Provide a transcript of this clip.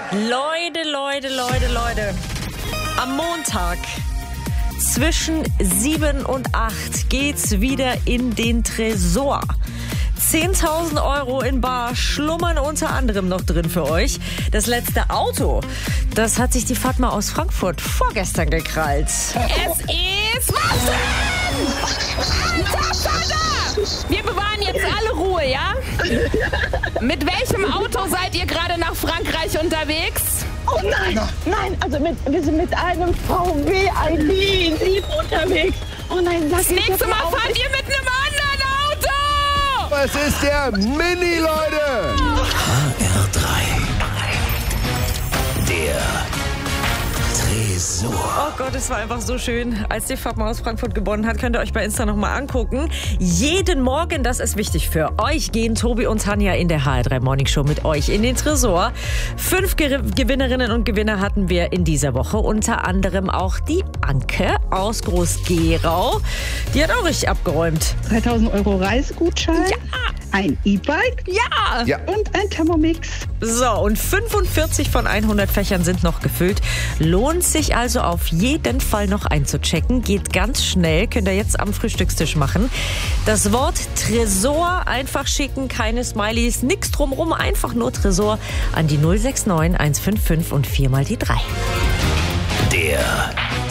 Leute. Am Montag zwischen 7 und 8 geht's wieder in den Tresor. 10.000 Euro in bar schlummern unter anderem noch drin für euch. Das letzte Auto, das hat sich die Fatma aus Frankfurt vorgestern gekrallt. Es ist... Was denn? Wir bewahren jetzt alle Ruhe, ja? Mit welchem Auto seid ihr gerade nach Frankreich unterwegs? Oh nein, also wir sind mit einem VW ID7 unterwegs. Oh nein, das nächste Mal fahrt ihr mit einem anderen Auto! Es ist der Mini, Leute! HR3. Der Tresor. Oh Gott, es war einfach so schön. Als die Fatma aus Frankfurt gewonnen hat, könnt ihr euch bei Insta nochmal angucken. Jeden Morgen, das ist wichtig für euch, gehen Tobi und Tanja in der HR3 Morning Show mit euch in den Tresor. 5 Gewinnerinnen und Gewinner hatten wir in dieser Woche. Unter anderem auch die Anke aus Groß-Gerau. Die hat auch richtig abgeräumt. 3.000 Euro Reisegutschein. Ja. Ein E-Bike. Ja. Und ein Thermomix. So, und 45 von 100 Fächern sind noch gefüllt. Lohnt sich also auf jeden Fall noch einzuchecken. Geht ganz schnell, könnt ihr jetzt am Frühstückstisch machen. Das Wort Tresor einfach schicken, keine Smileys, nix drumrum, einfach nur Tresor an die 069 155 und 4 mal die 3. Der